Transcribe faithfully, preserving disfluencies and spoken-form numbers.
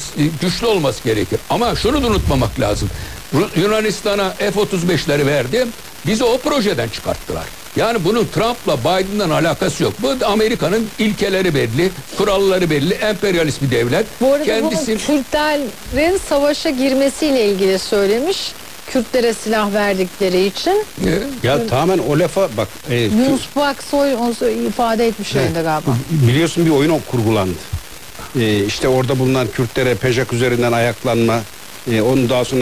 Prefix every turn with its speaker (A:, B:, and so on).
A: güçlü olması gerekir. Ama şunu da unutmamak lazım. Yunanistan'a F otuz beşleri verdi. Bizi o projeden çıkarttılar. Yani bunun Trump'la Biden'dan alakası yok. Bu Amerika'nın ilkeleri belli, kuralları belli, emperyalist bir devlet.
B: Bu arada
A: Kendisi...
B: bunu Kürtlerin savaşa girmesiyle ilgili söylemiş. Kürtlere silah verdikleri için.
C: Ya tamamen o lafa bak. E,
B: Yunus Baksoy onu ifade etmiş yerinde galiba.
C: Biliyorsun bir oyun kurgulandı. E, işte orada bulunan Kürtlere Pejak üzerinden ayaklanma, e, onun daha sonra